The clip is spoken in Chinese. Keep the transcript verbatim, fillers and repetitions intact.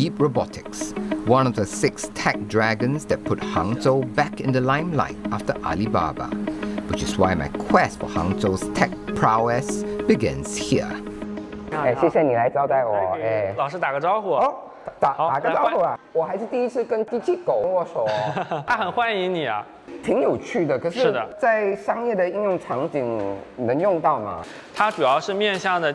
Deep Robotics, one of the six tech dragons that put Hangzhou back in the limelight after Alibaba, which is why my quest for Hangzhou's tech prowess begins here. 哎，谢谢你来招待我。哎， 老师打个招呼。 哦，打打个招呼啊！我还是第一次跟机器狗握手哦。 他很欢迎你啊。 挺有趣的，可是，在商业的应用场景能用到吗？ 它主要是面向的